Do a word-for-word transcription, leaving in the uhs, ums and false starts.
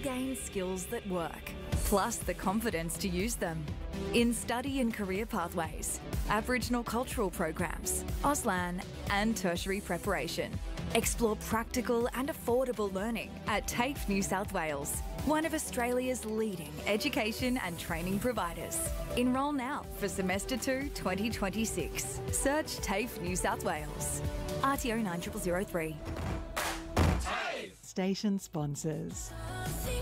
gain skills that work, plus the confidence to use them. In study and career pathways, Aboriginal cultural programs, Auslan and tertiary preparation. Explore practical and affordable learning at TAFE New South Wales, one of Australia's leading education and training providers. Enrol now for semester two twenty twenty-six. Search TAFE New South Wales. R T O nine zero zero zero three. Station sponsors.